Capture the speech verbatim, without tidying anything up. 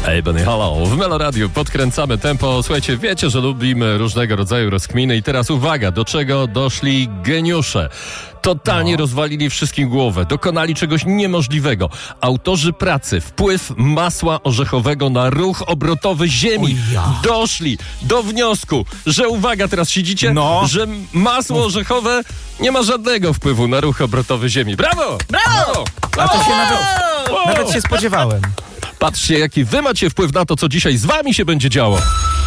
Hej, Benny, hello. W Meloradiu podkręcamy tempo. Słuchajcie, wiecie, że lubimy różnego rodzaju rozkminy i teraz uwaga, do czego doszli geniusze. Totalnie no. rozwalili wszystkim głowę. Dokonali czegoś niemożliwego. Autorzy pracy Wpływ masła orzechowego na ruch obrotowy Ziemi ja. doszli do wniosku, że uwaga, teraz siedzicie, no. że masło orzechowe nie ma żadnego wpływu na ruch obrotowy Ziemi. Brawo! Brawo! A to się nawet, nawet się spodziewałem. Patrzcie, jaki wy macie wpływ na to, co dzisiaj z wami się będzie działo.